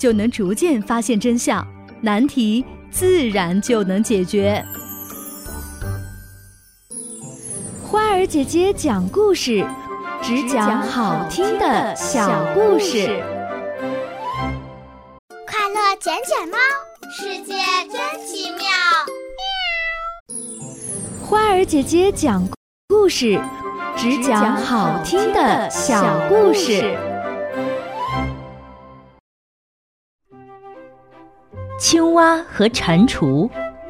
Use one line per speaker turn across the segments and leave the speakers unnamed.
就能逐渐发现真相，难题自然就能解决。花儿姐姐讲故事，只讲好听的小故事。
快乐捡捡猫，世界真奇妙。
花儿姐姐讲故事，只讲好听的小故事。
青蛙和蟾蜍。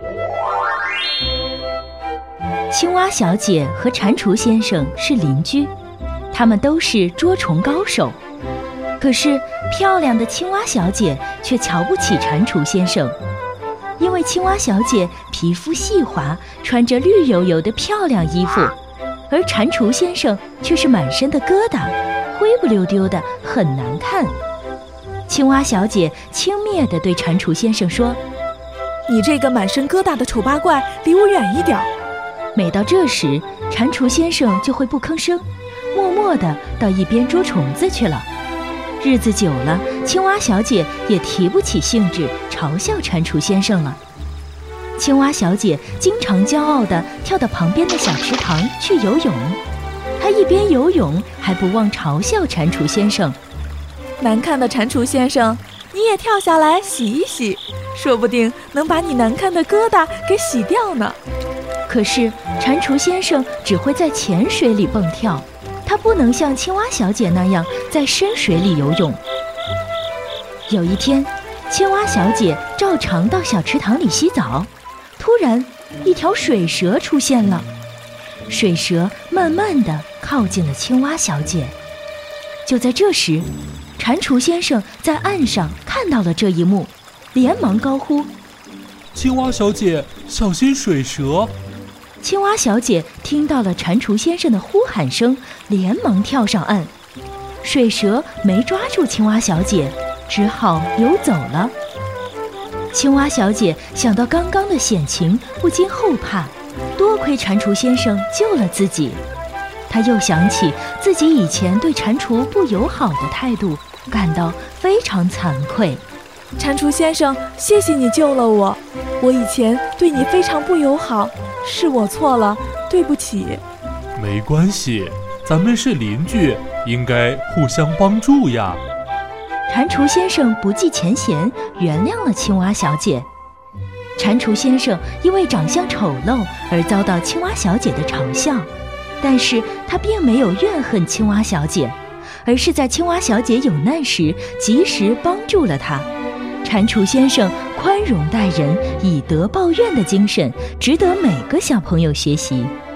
青蛙小姐和蟾蜍先生是邻居，他们都是捉虫高手。可是漂亮的青蛙小姐却瞧不起蟾蜍先生，因为青蛙小姐皮肤细滑，穿着绿油油的漂亮衣服，而蟾蜍先生却是满身的疙瘩，灰不溜丢的，很难看。青蛙小姐轻蔑地对蟾蜍先生说：“
你这个满身疙瘩的丑八怪，离我远一点。”
每到这时，蟾蜍先生就会不吭声，默默地到一边捉虫子去了。日子久了，青蛙小姐也提不起兴致嘲笑蟾蜍先生了。青蛙小姐经常骄傲地跳到旁边的小池塘去游泳，她一边游泳还不忘嘲笑蟾蜍先生：“
难看的蟾蜍先生，你也跳下来洗一洗，说不定能把你难看的疙瘩给洗掉呢。”
可是蟾蜍先生只会在浅水里蹦跳，他不能像青蛙小姐那样在深水里游泳。有一天，青蛙小姐照常到小池塘里洗澡，突然一条水蛇出现了。水蛇慢慢地靠近了青蛙小姐。就在这时，蟾蜍先生在岸上看到了这一幕，连忙高呼：“
青蛙小姐，小心水蛇！”
青蛙小姐听到了蟾蜍先生的呼喊声，连忙跳上岸。水蛇没抓住青蛙小姐，只好游走了。青蛙小姐想到刚刚的险情，不禁后怕，多亏蟾蜍先生救了自己。她又想起自己以前对蟾蜍不友好的态度，感到非常惭愧。
蟾蜍先生，谢谢你救了我，我以前对你非常不友好，是我错了，对不起。
没关系，咱们是邻居，应该互相帮助呀。
蟾蜍先生不计前嫌，原谅了青蛙小姐。蟾蜍先生因为长相丑陋而遭到青蛙小姐的嘲笑，但是他并没有怨恨青蛙小姐，而是在青蛙小姐有难时及时帮助了她。蟾蜍先生宽容待人、以德报怨的精神，值得每个小朋友学习。